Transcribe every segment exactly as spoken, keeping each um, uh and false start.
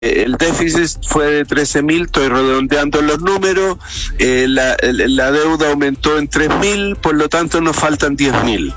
el déficit fue de trece mil, estoy redondeando los números, eh, la, la deuda aumentó en tres mil, por lo tanto nos faltan diez mil.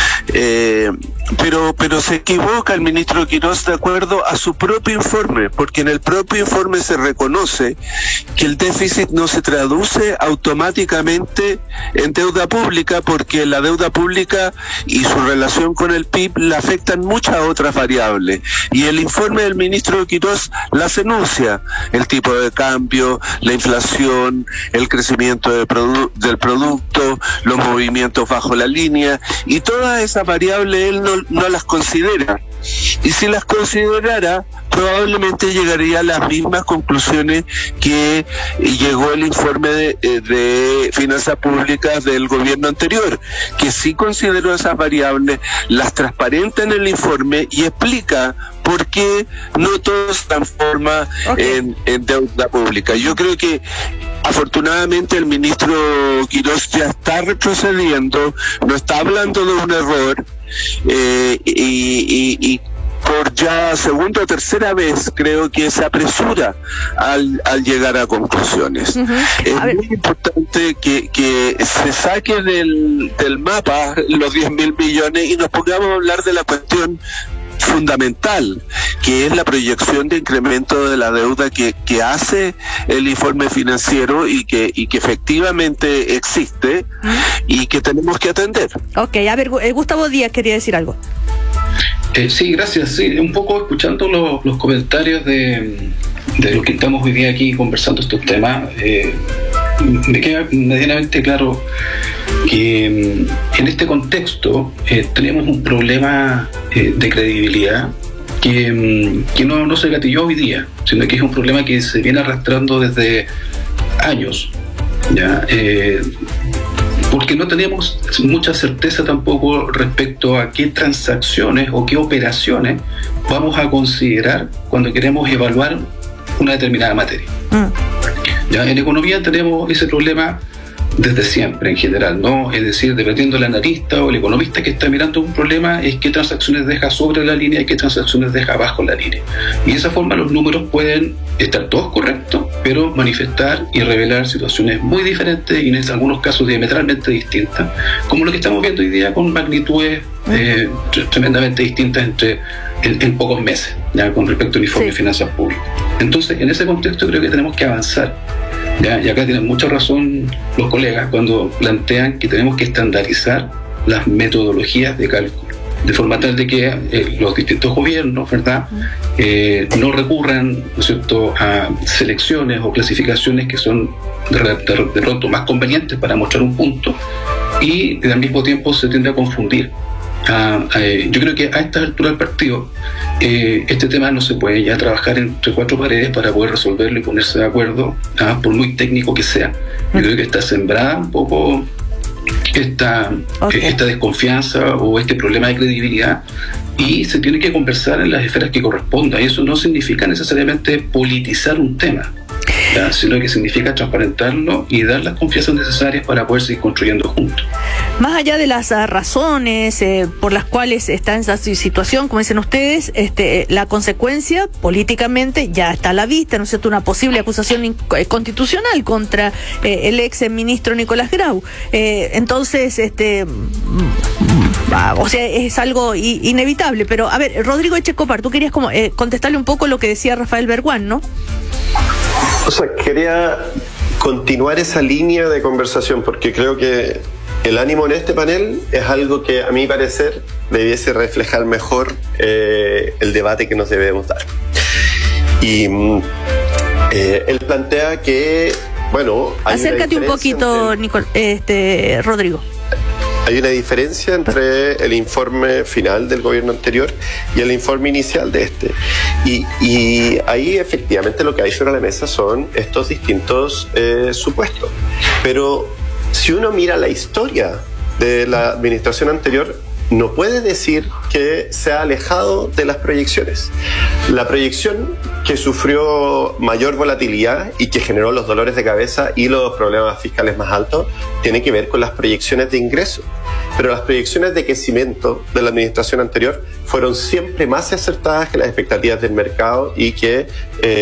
Eh, pero pero se equivoca el ministro Quirós de acuerdo a su propio informe, porque en el propio informe se reconoce que el déficit no se traduce automáticamente en deuda pública, porque la deuda pública y su relación con el P I B la afectan muchas otras variables, y el informe del ministro Quirós las enuncia: el tipo de cambio, la inflación, el crecimiento del, produ- del producto, los movimientos bajo la línea, y todas esas variables él no, no las considera. Y si las considerara, probablemente llegaría a las mismas conclusiones que llegó el informe de, de finanzas públicas del gobierno anterior, que sí consideró esas variables, las transparenta en el informe y explica por qué no todo se transforma okay. en, en deuda pública. Yo creo que afortunadamente el ministro Quirós ya está retrocediendo, no está hablando de un error, eh, y, y, y por ya segunda o tercera vez creo que se apresura al, al llegar a conclusiones. Uh-huh. Es muy importante que, que se saque del, del mapa los diez mil millones y nos pongamos a hablar de la cuestión fundamental, que es la proyección de incremento de la deuda que, que hace el informe financiero y que, y que efectivamente existe ¿Mm? y que tenemos que atender. Ok, a ver, Gustavo Díaz quería decir algo. Eh, sí, gracias. Sí, un poco escuchando los, los comentarios de, de los que estamos hoy día aquí conversando estos temas, eh, me queda medianamente claro que en este contexto eh, tenemos un problema eh, de credibilidad que, que no, no se gatilló hoy día, sino que es un problema que se viene arrastrando desde años, ¿ya? Eh, porque no tenemos mucha certeza tampoco respecto a qué transacciones o qué operaciones vamos a considerar cuando queremos evaluar una determinada materia. Mm. ¿Ya? En economía tenemos ese problema desde siempre en general, ¿no? Es decir, dependiendo del analista o el economista que está mirando un problema, es qué transacciones deja sobre la línea y qué transacciones deja bajo la línea. Y de esa forma los números pueden estar todos correctos, pero manifestar y revelar situaciones muy diferentes y en algunos casos diametralmente distintas, como lo que estamos viendo hoy día con magnitudes eh, tremendamente distintas entre en, en pocos meses, ya con respecto al informe sí. de finanzas públicas. Entonces, en ese contexto creo que tenemos que avanzar. ¿Ya? Y acá tienen mucha razón los colegas cuando plantean que tenemos que estandarizar las metodologías de cálculo, de forma tal de que eh, los distintos gobiernos, ¿verdad?, eh, no recurran, ¿no es cierto?, a selecciones o clasificaciones que son de, de, de pronto más convenientes para mostrar un punto y al mismo tiempo se tiende a confundir. Ah, eh, yo creo que a esta altura del partido eh, este tema no se puede ya trabajar entre cuatro paredes para poder resolverlo y ponerse de acuerdo, ah, por muy técnico que sea. Yo creo que está sembrada un poco esta, okay. eh, esta desconfianza o este problema de credibilidad y se tiene que conversar en las esferas que correspondan, y eso no significa necesariamente politizar un tema, ¿ya?, sino que significa transparentarlo y dar las confianzas necesarias para poder seguir construyendo juntos. Más allá de las uh, razones eh, por las cuales está en esa situación, como dicen ustedes, este, la consecuencia políticamente ya está a la vista, ¿no es cierto?, una posible acusación in- constitucional contra eh, el ex ministro Nicolás Grau. Eh, entonces, este, mm, o sea, es algo i- inevitable. Pero, a ver, Rodrigo Echecopar, tú querías como, eh, contestarle un poco lo que decía Rafael Berguán, ¿no? O sea, quería continuar esa línea de conversación porque creo que el ánimo en este panel es algo que a mi parecer debiese reflejar mejor eh, el debate que nos debemos dar. Y eh, él plantea que, bueno... Hay Acércate un poquito, entre... Nicol- este, Rodrigo. Hay una diferencia entre el informe final del gobierno anterior y el informe inicial de este. Y, y ahí efectivamente lo que hay sobre la mesa son estos distintos eh, supuestos. Pero si uno mira la historia de la administración anterior, no puede decir que se ha alejado de las proyecciones. La proyección que sufrió mayor volatilidad y que generó los dolores de cabeza y los problemas fiscales más altos tiene que ver con las proyecciones de ingresos. pero las proyecciones de crecimiento de la administración anterior fueron siempre más acertadas que las expectativas del mercado y que eh,